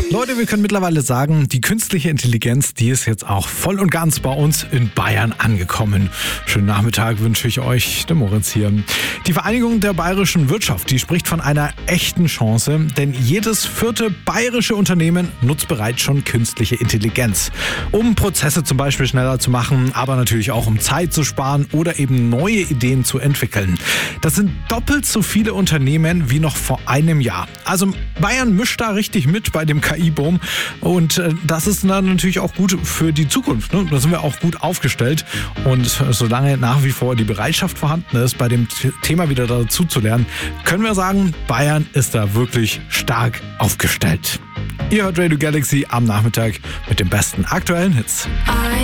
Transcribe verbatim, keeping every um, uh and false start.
Leute, wir können mittlerweile sagen, die künstliche Intelligenz, die ist jetzt auch voll und ganz bei uns in Bayern angekommen. Schönen Nachmittag wünsche ich euch, der Moritz hier. Die Vereinigung der bayerischen Wirtschaft, die spricht von einer echten Chance, denn jedes vierte bayerische Unternehmen nutzt bereits schon künstliche Intelligenz. Um Prozesse zum Beispiel schneller zu machen, aber natürlich auch um Zeit zu sparen oder eben neue Ideen zu entwickeln. Das sind doppelt so viele Unternehmen wie noch vor einem Jahr. Also Bayern mischt da richtig mit bei dem K I-Boom und äh, das ist dann natürlich auch gut für die Zukunft. Ne? Da sind wir auch gut aufgestellt und solange nach wie vor die Bereitschaft vorhanden ist, bei dem Thema wieder dazu zu lernen, können wir sagen, Bayern ist da wirklich stark aufgestellt. Ihr hört Radio Galaxy am Nachmittag mit den besten aktuellen Hits.